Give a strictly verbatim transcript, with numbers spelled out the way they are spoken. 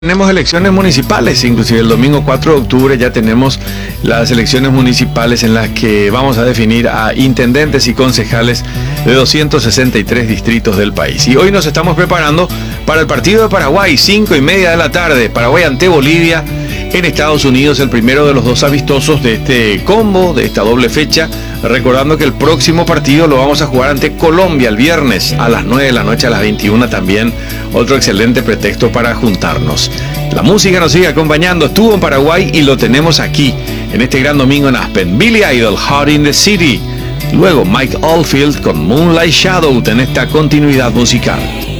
Tenemos elecciones municipales, inclusive el domingo cuatro de octubre ya tenemos las elecciones municipales en las que vamos a definir a intendentes y concejales de doscientos sesenta y tres distritos del país. Y hoy nos estamos preparando para el partido de Paraguay, cinco y media de la tarde, Paraguay ante Bolivia en Estados Unidos, el primero de los dos amistosos de este combo, de esta doble fecha, recordando que el próximo partido lo vamos a jugar ante Colombia el viernes a las nueve de la noche, a las veintiuna también, otro excelente pretexto para juntarnos. La música nos sigue acompañando, estuvo en Paraguay y lo tenemos aquí, en este gran domingo en Aspen. Billy Idol, Hot in the City, luego Mike Oldfield con Moonlight Shadow en esta continuidad musical.